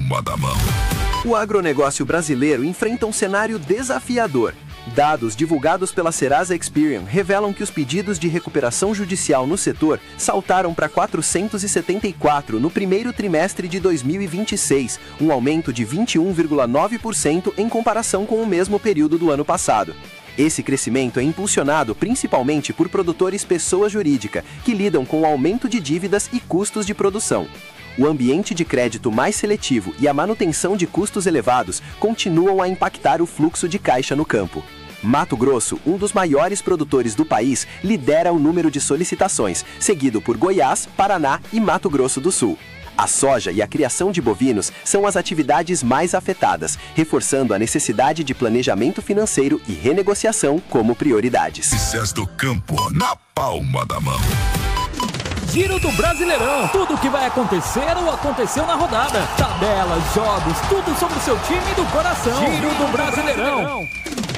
palma da mão. O agronegócio brasileiro enfrenta um cenário desafiador. Dados divulgados pela Serasa Experian revelam que os pedidos de recuperação judicial no setor saltaram para 474 no primeiro trimestre de 2026, um aumento de 21,9% em comparação com o mesmo período do ano passado. Esse crescimento é impulsionado principalmente por produtores pessoa jurídica, que lidam com o aumento de dívidas e custos de produção. O ambiente de crédito mais seletivo e a manutenção de custos elevados continuam a impactar o fluxo de caixa no campo. Mato Grosso, um dos maiores produtores do país, lidera o número de solicitações, seguido por Goiás, Paraná e Mato Grosso do Sul. A soja e a criação de bovinos são as atividades mais afetadas, reforçando a necessidade de planejamento financeiro e renegociação como prioridades. Notícias do campo na palma da mão. Giro do Brasileirão. Tudo o que vai acontecer ou aconteceu na rodada. Tabelas, jogos, tudo sobre o seu time do coração. Giro do Brasileirão.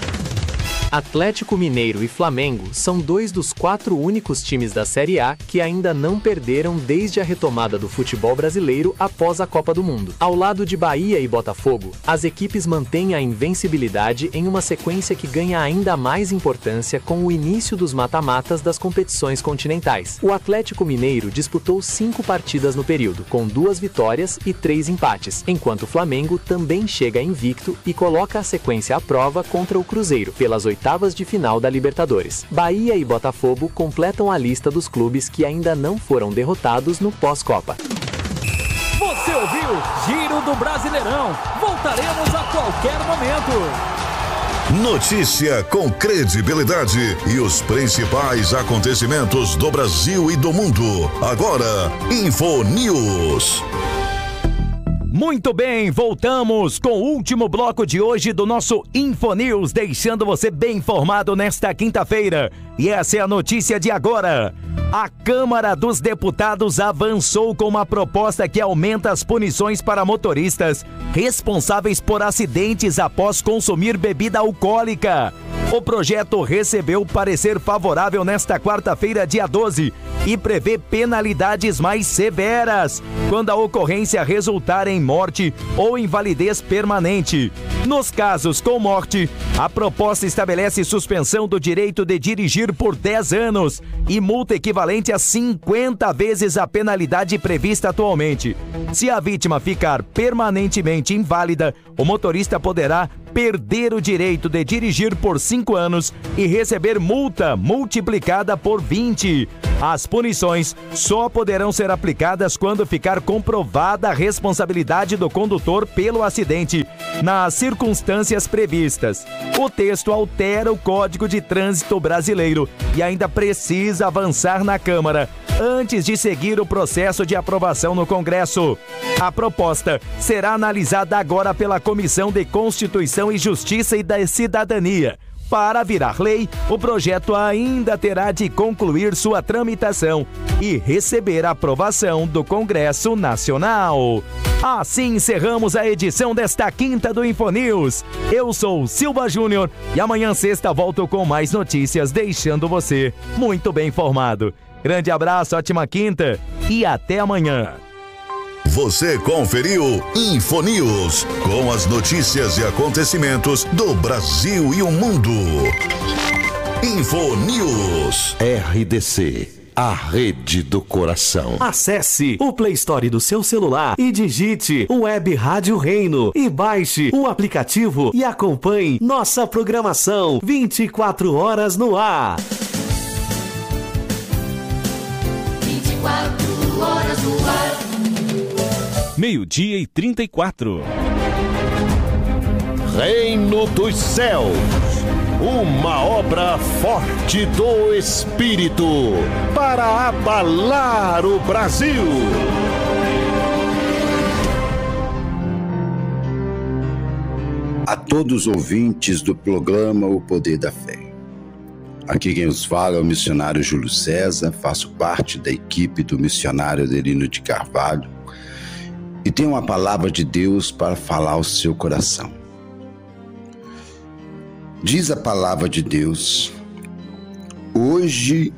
Atlético Mineiro e Flamengo são dois dos 4 únicos times da Série A que ainda não perderam desde a retomada do futebol brasileiro após a Copa do Mundo. Ao lado de Bahia e Botafogo, as equipes mantêm a invencibilidade em uma sequência que ganha ainda mais importância com o início dos mata-matas das competições continentais. O Atlético Mineiro disputou 5 partidas no período, com 2 vitórias e 3 empates, enquanto o Flamengo também chega invicto e coloca a sequência à prova contra o Cruzeiro, pelas oitavas de final da Libertadores. Bahia e Botafogo completam a lista dos clubes que ainda não foram derrotados no pós-Copa. Você ouviu Giro do Brasileirão. Voltaremos a qualquer momento. Notícia com credibilidade e os principais acontecimentos do Brasil e do mundo. Agora, InfoNews. Muito bem, voltamos com o último bloco de hoje do nosso InfoNews, deixando você bem informado nesta quinta-feira. E essa é a notícia de agora. A Câmara dos Deputados avançou com uma proposta que aumenta as punições para motoristas responsáveis por acidentes após consumir bebida alcoólica. O projeto recebeu parecer favorável nesta quarta-feira, dia 12, e prevê penalidades mais severas quando a ocorrência resultar em morte ou invalidez permanente. Nos casos com morte, a proposta estabelece suspensão do direito de dirigir por 10 anos e multa equivalente a 50 vezes a penalidade prevista atualmente. Se a vítima ficar permanentemente inválida, o motorista poderá perder o direito de dirigir por 5 anos e receber multa multiplicada por 20. As punições só poderão ser aplicadas quando ficar comprovada a responsabilidade do condutor pelo acidente, nas circunstâncias previstas. O texto altera o Código de Trânsito Brasileiro e ainda precisa avançar na Câmara antes de seguir o processo de aprovação no Congresso. A proposta será analisada agora pela Comissão de Constituição e Justiça e da Cidadania. Para virar lei, o projeto ainda terá de concluir sua tramitação e receber a aprovação do Congresso Nacional. Assim encerramos a edição desta quinta do InfoNews. Eu sou o Silva Júnior e amanhã sexta volto com mais notícias, deixando você muito bem informado. Grande abraço, ótima quinta e até amanhã. Você conferiu InfoNews, com as notícias e acontecimentos do Brasil e o mundo. InfoNews. RDC, a rede do coração. Acesse o Play Store do seu celular e digite Web Rádio Reino e baixe o aplicativo e acompanhe nossa programação 24 horas no ar. 24 horas no ar. 12:34. Reino dos Céus, uma obra forte do Espírito para abalar o Brasil. A todos os ouvintes do programa O Poder da Fé. Aqui quem os fala é o missionário Júlio César, faço parte da equipe do missionário Adelino de Carvalho e tenho uma palavra de Deus para falar ao seu coração. Diz a palavra de Deus: hoje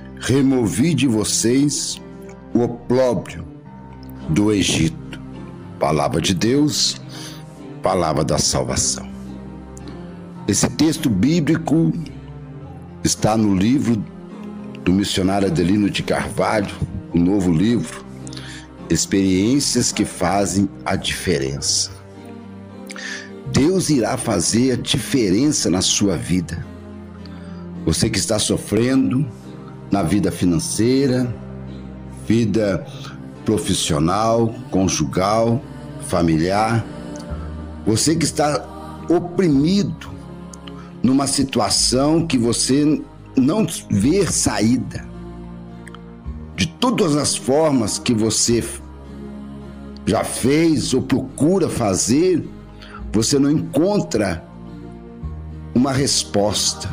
removi de vocês o opróbrio do Egito Palavra de Deus, palavra da salvação. Esse texto bíblico está no livro do missionário Adelino de Carvalho, o novo livro, Experiências que Fazem a Diferença. Deus irá fazer a diferença na sua vida. Você que está sofrendo na vida financeira, vida profissional, conjugal, familiar, você que está oprimido numa situação que você não vê saída, de todas as formas que você já fez ou procura fazer, você não encontra uma resposta.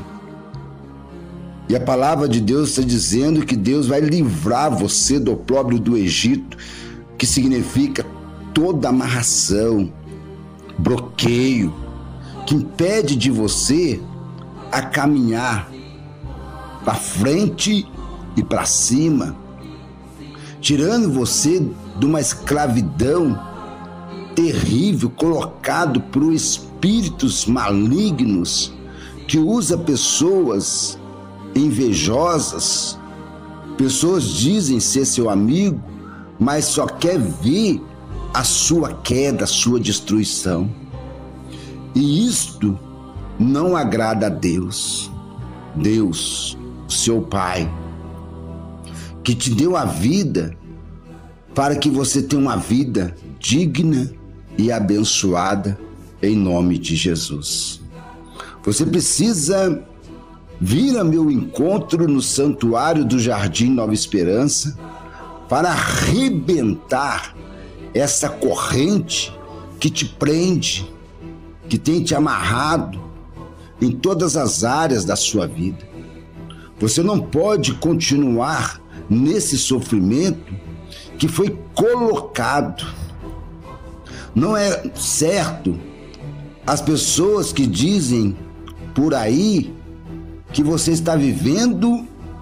E a palavra de Deus está dizendo que Deus vai livrar você do opróbrio do Egito, que significa toda amarração, bloqueio, que impede de você a caminhar para frente e para cima, tirando você de uma escravidão terrível colocado por espíritos malignos que usa pessoas invejosas. Pessoas dizem ser seu amigo, mas só quer ver a sua queda, a sua destruição. E isto não agrada a Deus. Deus, seu Pai, que te deu a vida para que você tenha uma vida digna e abençoada em nome de Jesus. Você precisa vir a meu encontro no santuário do Jardim Nova Esperança para arrebentar essa corrente que te prende, que tem te amarrado em todas as áreas da sua vida. Você não pode continuar nesse sofrimento que foi colocado. Não é certo as pessoas que dizem por aí que você está vivendo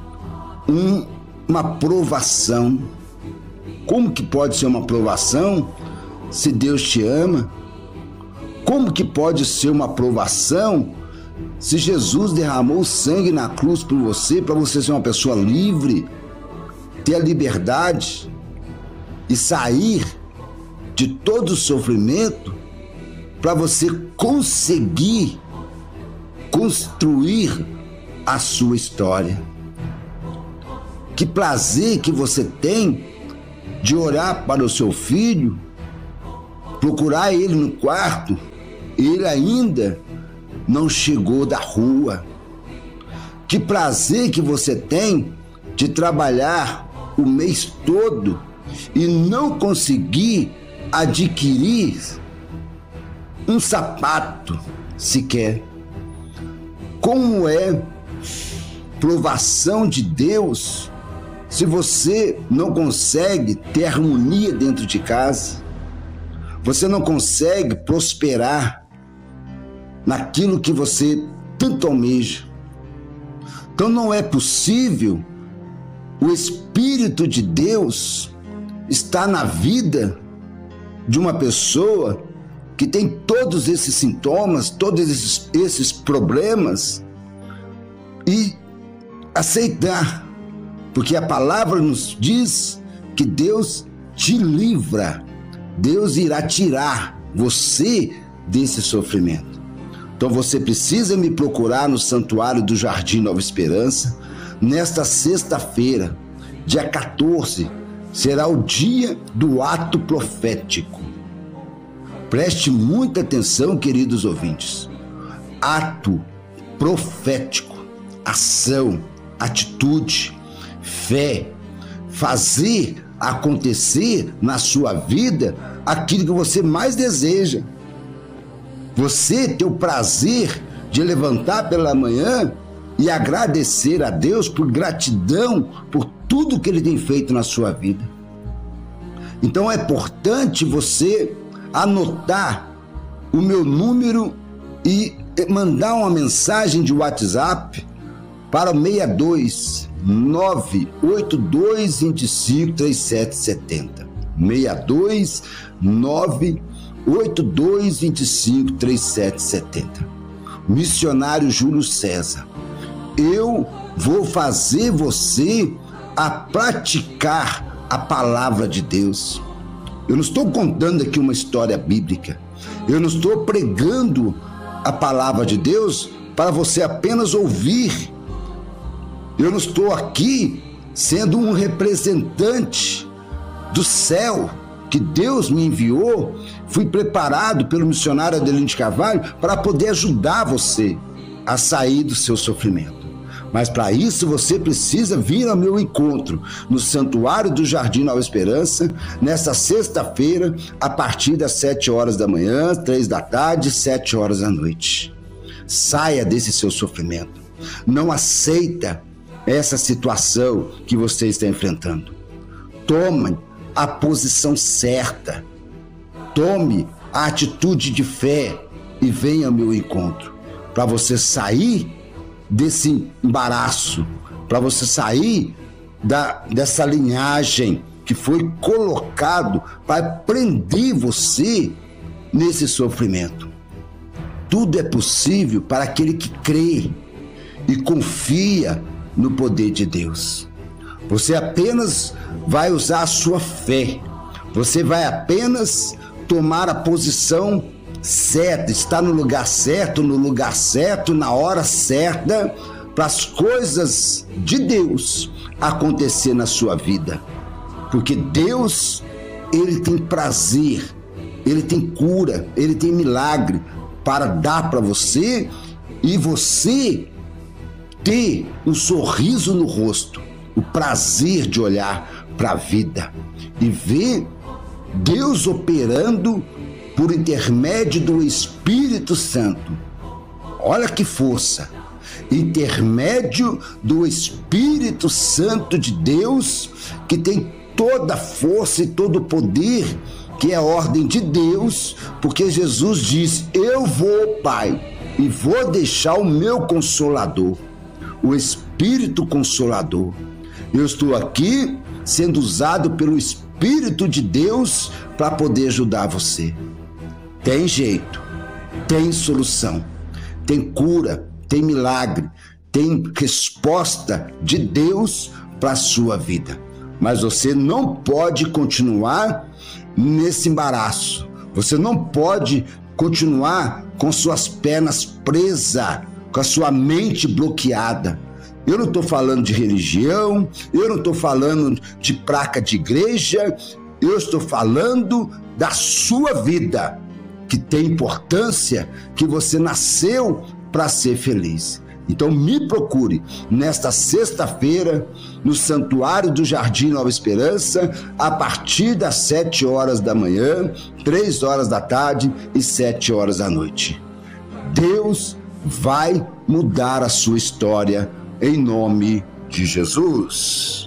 uma provação. Como que pode ser uma provação se Deus te ama? Como que pode ser uma provação se Jesus derramou sangue na cruz por você, para você ser uma pessoa livre, ter a liberdade e sair de todo o sofrimento para você conseguir construir a sua história? Que prazer que você tem de orar para o seu filho, procurar ele no quarto, ele ainda não chegou da rua. Que prazer que você tem de trabalhar o mês todo e não conseguir adquirir um sapato sequer. Como é provação de Deus se você não consegue ter harmonia dentro de casa, você não consegue prosperar naquilo que você tanto almeja. Então não é possível o Espírito de Deus estar na vida de uma pessoa que tem todos esses sintomas, todos esses problemas, e aceitar, porque a palavra nos diz que Deus te livra, Deus irá tirar você desse sofrimento. Então você precisa me procurar no santuário do Jardim Nova Esperança, nesta sexta-feira, dia 14, será o dia do ato profético. Preste muita atenção, queridos ouvintes. Ato profético, ação, atitude, fé, fazer acontecer na sua vida aquilo que você mais deseja. Você ter o prazer de levantar pela manhã e agradecer a Deus por gratidão por tudo que Ele tem feito na sua vida. Então é importante você anotar o meu número e mandar uma mensagem de WhatsApp para o 62 982 25 3770. 62 98225 3770. Missionário Júlio César, eu vou fazer você a praticar a palavra de Deus. Eu não estou contando aqui uma história bíblica. Eu não estou pregando a palavra de Deus para você apenas ouvir. Eu não estou aqui sendo um representante do céu que Deus me enviou. Fui preparado pelo missionário Adelino de Carvalho para poder ajudar você a sair do seu sofrimento. Mas para isso você precisa vir ao meu encontro no Santuário do Jardim Nova Esperança, nesta sexta-feira, a partir das 7 horas da manhã, 3 da tarde, 7 horas da noite. Saia desse seu sofrimento. Não aceita essa situação que você está enfrentando. Tome a posição certa. Tome a atitude de fé e venha ao meu encontro para você sair desse embaraço, para você sair dessa linhagem que foi colocado para prender você nesse sofrimento. Tudo é possível para aquele que crê e confia no poder de Deus. Você apenas vai usar a sua fé. Você vai apenas tomar a posição certa, estar no lugar certo, na hora certa, para as coisas de Deus acontecer na sua vida. Porque Deus, Ele tem prazer, Ele tem cura, Ele tem milagre para dar para você e você ter um sorriso no rosto, o prazer de olhar para a vida e ver Deus operando por intermédio do Espírito Santo. Olha que força! Intermédio do Espírito Santo de Deus, que tem toda a força e todo o poder, que é a ordem de Deus, porque Jesus diz: eu vou, Pai, e vou deixar o meu Consolador, o Espírito Consolador. Eu estou aqui sendo usado pelo Espírito de Deus para poder ajudar você. Tem jeito, tem solução, tem cura, tem milagre, tem resposta de Deus para a sua vida. Mas você não pode continuar nesse embaraço. Você não pode continuar com suas pernas presas, com a sua mente bloqueada. Eu não estou falando de religião, eu não estou falando de placa de igreja, eu estou falando da sua vida, que tem importância, que você nasceu para ser feliz. Então me procure nesta sexta-feira no Santuário do Jardim Nova Esperança, a partir das 7 horas da manhã, 3 horas da tarde e 7 horas da noite. Deus vai mudar a sua história em nome de Jesus.